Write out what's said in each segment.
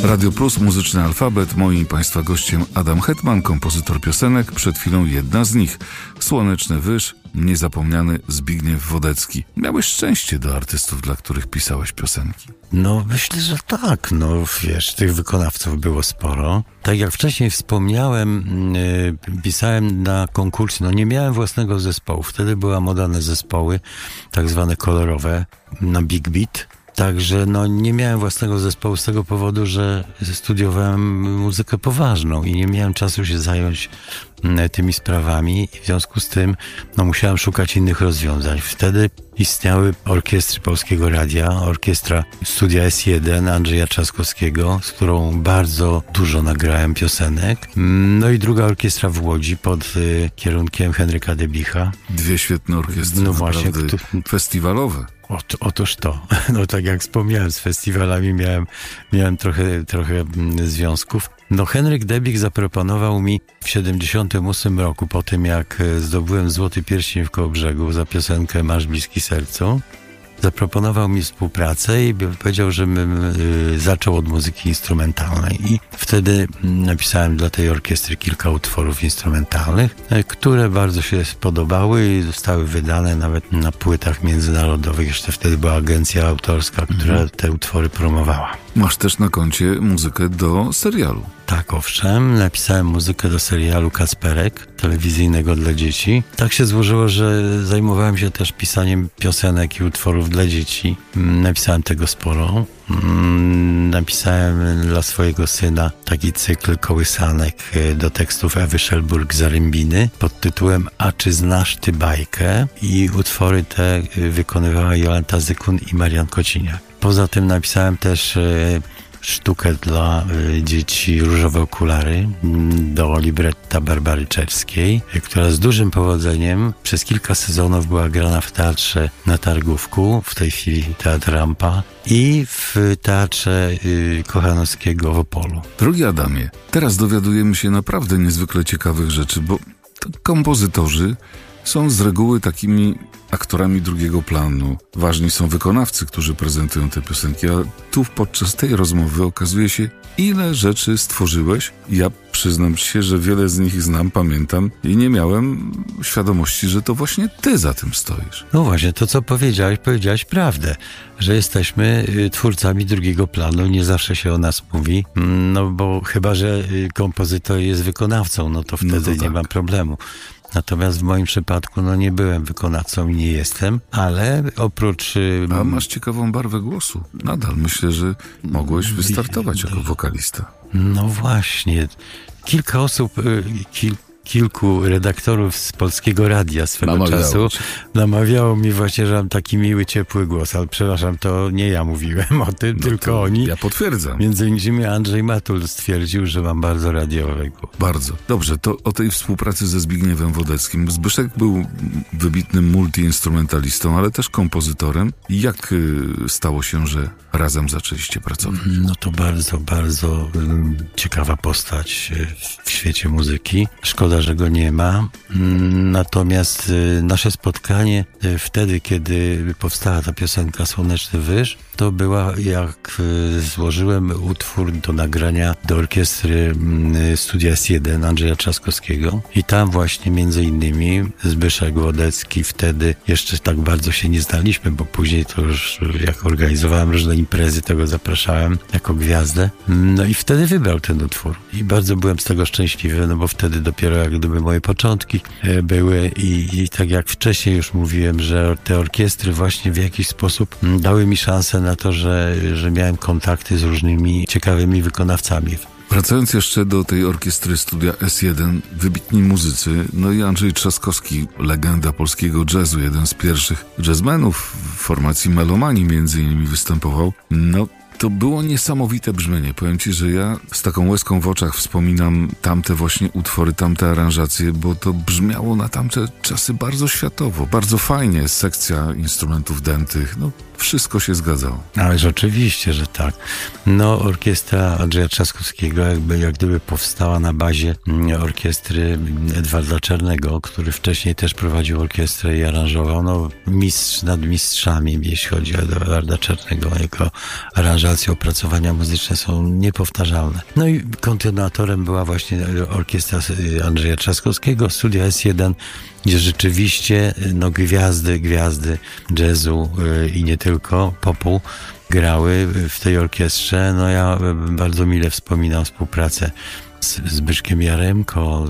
Radio Plus, Muzyczny Alfabet. Moim i Państwa gościem Adam Hetman, kompozytor piosenek. Przed chwilą jedna z nich. Słoneczny Wyż, niezapomniany Zbigniew Wodecki. Miałeś szczęście do artystów, dla których pisałeś piosenki. No myślę, że tak. No wiesz, tych wykonawców było sporo. Tak jak wcześniej wspomniałem, pisałem na konkursie. No nie miałem własnego zespołu. Wtedy była moda na zespoły, tak zwane kolorowe, na Big Beat. Także no nie miałem własnego zespołu z tego powodu, że studiowałem muzykę poważną i nie miałem czasu się zająć tymi sprawami. W związku z tym no musiałem szukać innych rozwiązań. Wtedy istniały orkiestry Polskiego Radia, orkiestra Studia S1 Andrzeja Trzaskowskiego, z którą bardzo dużo nagrałem piosenek. No i druga orkiestra w Łodzi pod kierunkiem Henryka Debicha. Dwie świetne orkiestry, no właśnie, festiwalowe. Otóż to. No tak jak wspomniałem, z festiwalami miałem trochę związków. No Henryk Debich zaproponował mi w 78 roku, po tym jak zdobyłem Złoty Pierścień w Kołobrzegu za piosenkę Masz bliski sercu, zaproponował mi współpracę i powiedział, żebym zaczął od muzyki instrumentalnej. I wtedy napisałem dla tej orkiestry kilka utworów instrumentalnych, które bardzo się spodobały i zostały wydane nawet na płytach międzynarodowych. Jeszcze wtedy była agencja autorska, która te utwory promowała. Masz też na koncie muzykę do serialu. Tak, owszem. Napisałem muzykę do serialu Kacperek, telewizyjnego dla dzieci. Tak się złożyło, że zajmowałem się też pisaniem piosenek i utworów dla dzieci. Napisałem tego sporo. Napisałem dla swojego syna taki cykl kołysanek do tekstów Ewy Szelburg-Zarębiny pod tytułem A czy znasz ty bajkę? I utwory te wykonywała Jolanta Zykun i Marian Kociniak. Poza tym napisałem też sztukę dla dzieci Różowe okulary do libretta Barbary Czerskiej, która z dużym powodzeniem przez kilka sezonów była grana w teatrze na Targówku, w tej chwili Teatr Rampa, i w Teatrze Kochanowskiego w Opolu. Drogi Adamie, teraz dowiadujemy się naprawdę niezwykle ciekawych rzeczy, bo kompozytorzy są z reguły takimi aktorami drugiego planu. Ważni są wykonawcy, którzy prezentują te piosenki, a tu podczas tej rozmowy okazuje się, ile rzeczy stworzyłeś. Ja przyznam się, że wiele z nich znam, pamiętam i nie miałem świadomości, że to właśnie ty za tym stoisz. No właśnie, to co powiedziałeś prawdę, że jesteśmy twórcami drugiego planu, nie zawsze się o nas mówi, no bo chyba, że kompozytor jest wykonawcą, no to wtedy nie ma problemu. Natomiast w moim przypadku nie byłem wykonawcą i nie jestem, ale oprócz... A masz ciekawą barwę głosu. Nadal myślę, że mogłeś wystartować jako wokalista. No właśnie. Kilka osób... Kilku redaktorów z Polskiego Radia swego czasu namawiało mi właśnie, że mam taki miły, ciepły głos, ale przepraszam, to nie ja mówiłem o tym, tylko oni. Ja potwierdzam. Między innymi Andrzej Matul stwierdził, że mam bardzo radiowy głos. Bardzo. Dobrze, to o tej współpracy ze Zbigniewem Wodeckim. Zbyszek był wybitnym multiinstrumentalistą, ale też kompozytorem. I jak stało się, że razem zaczęliście pracować? No to bardzo, bardzo ciekawa postać w świecie muzyki. Szkoda, że go nie ma. Natomiast nasze spotkanie wtedy, kiedy powstała ta piosenka Słoneczny Wyż, to była, jak złożyłem utwór do nagrania do orkiestry Studia S1 Andrzeja Trzaskowskiego i tam właśnie między innymi Zbyszek Wodecki, wtedy jeszcze tak bardzo się nie znaliśmy, bo później to już jak organizowałem różne imprezy, tego zapraszałem jako gwiazdę. No i wtedy wybrał ten utwór i bardzo byłem z tego szczęśliwy, no bo wtedy dopiero jak gdyby moje początki były i tak jak wcześniej już mówiłem, że te orkiestry właśnie w jakiś sposób dały mi szansę na to, że miałem kontakty z różnymi ciekawymi wykonawcami. Wracając jeszcze do tej orkiestry Studia S1, wybitni muzycy, no i Andrzej Trzaskowski, legenda polskiego jazzu, jeden z pierwszych jazzmenów w formacji Melomanii między innymi występował. No to było niesamowite brzmienie. Powiem ci, że ja z taką łezką w oczach wspominam tamte właśnie utwory, tamte aranżacje, bo to brzmiało na tamte czasy bardzo światowo, bardzo fajnie, sekcja instrumentów dętych, no wszystko się zgadzało. Ależ oczywiście, że tak. No orkiestra Andrzeja Trzaskowskiego jak gdyby powstała na bazie orkiestry Edwarda Czarnego, który wcześniej też prowadził orkiestrę i aranżował, no mistrz nad mistrzami, jeśli chodzi o Edwarda Czarnego, jako aranżator aranżacje, opracowania muzyczne są niepowtarzalne. No i kontynuatorem była właśnie orkiestra Andrzeja Trzaskowskiego, Studia S1, gdzie rzeczywiście gwiazdy jazzu i nie tylko, popu grały w tej orkiestrze. No ja bardzo mile wspominam współpracę z Zbyszkiem Jaremko,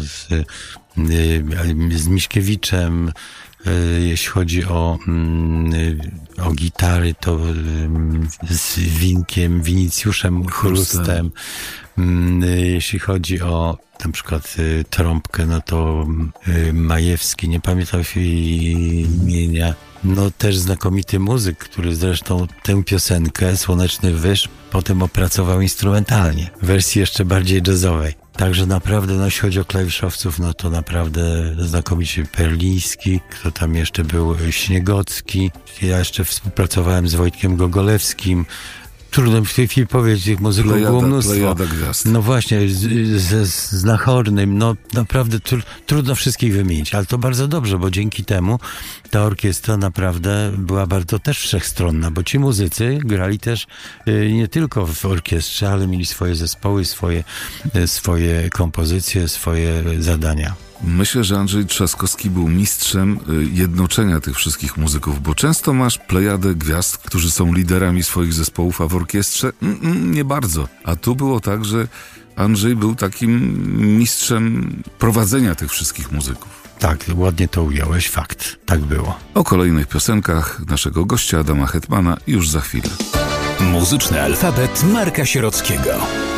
z Miśkiewiczem. Jeśli chodzi o gitary, to z Winicjuszem Chrustem. Jeśli chodzi o na przykład trąbkę, no to Majewski, nie pamiętam imienia. No też znakomity muzyk, który zresztą tę piosenkę Słoneczny Wyż potem opracował instrumentalnie, w wersji jeszcze bardziej jazzowej. Także naprawdę, jeśli chodzi o klawiszowców, no to naprawdę znakomicie Perliński, kto tam jeszcze był, Śniegocki. Ja jeszcze współpracowałem z Wojtkiem Gogolewskim. Trudno mi w tej chwili powiedzieć, tych muzyków było mnóstwo. Plejada gwiazd. No właśnie, z Nachornym, no naprawdę trudno wszystkich wymienić, ale to bardzo dobrze, bo dzięki temu ta orkiestra naprawdę była bardzo też wszechstronna, bo ci muzycy grali też nie tylko w orkiestrze, ale mieli swoje zespoły, swoje kompozycje, swoje zadania. Myślę, że Andrzej Trzaskowski był mistrzem jednoczenia tych wszystkich muzyków, bo często masz plejadę gwiazd, którzy są liderami swoich zespołów, a w orkiestrze nie bardzo. A tu było tak, że Andrzej był takim mistrzem prowadzenia tych wszystkich muzyków. Tak, ładnie to ująłeś, fakt. Tak było. O kolejnych piosenkach naszego gościa Adama Hetmana już za chwilę. Muzyczny alfabet Marka Sierockiego.